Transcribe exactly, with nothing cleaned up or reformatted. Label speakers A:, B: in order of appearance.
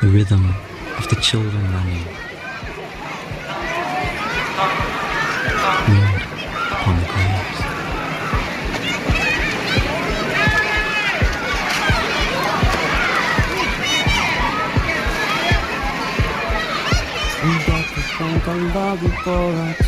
A: the rhythm of the children running, wind upon the graves.
B: We got to thank Allah before our